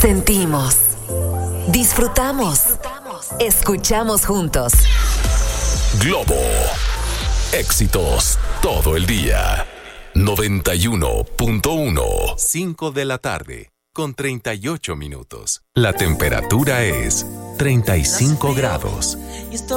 Sentimos, disfrutamos, escuchamos juntos. Globo. Éxitos todo el día. 91.1. 5 de la tarde, con 38 minutos. La temperatura es 35 grados.